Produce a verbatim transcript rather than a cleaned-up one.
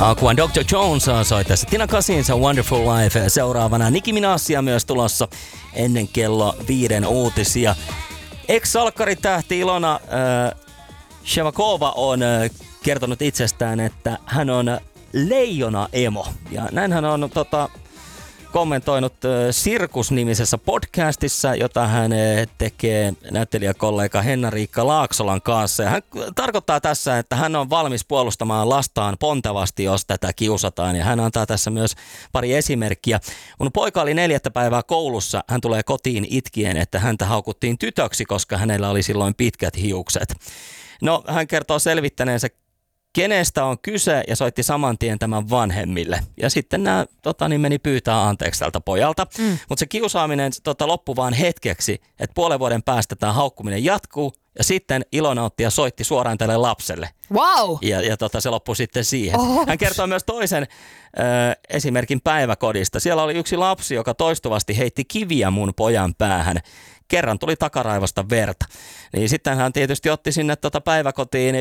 Aqua doctor Jones soi tässä Tina Cousins Wonderful Life. Seuraavana Nicki Minajia myös tulossa ennen kello viiden uutisia. Ex-salkkaritähti Ilona äh, Shevakova on äh, kertonut itsestään, että hän on leijona-emo. Ja näin hän on tota, kommentoinut äh, Sirkus-nimisessä podcastissa, jota hän äh, tekee näyttelijäkollega Henna-Riikka Laaksolan kanssa. Ja hän tarkoittaa tässä, että hän on valmis puolustamaan lastaan pontevasti, jos tätä kiusataan. Ja hän antaa tässä myös pari esimerkkiä. Mun poika oli neljättä päivää koulussa. Hän tulee kotiin itkien, että häntä haukuttiin tytöksi, koska hänellä oli silloin pitkät hiukset. No, hän kertoo selvittäneensä, kenestä on kyse, ja soitti saman tien tämän vanhemmille. Ja sitten nämä tota, niin meni pyytää anteeksi tältä pojalta. Mm. Mutta se kiusaaminen tota, loppui vaan hetkeksi, että puolen vuoden päästä tämä haukkuminen jatkuu, ja sitten Ilona otti ja soitti suoraan tälle lapselle. Wow! Ja, ja tota, se loppui sitten siihen. Oh. Hän kertoo myös toisen ö, esimerkin päiväkodista. Siellä oli yksi lapsi, joka toistuvasti heitti kiviä mun pojan päähän. Kerran tuli takaraivosta verta. Niin sitten hän tietysti otti sinne tota päiväkotiin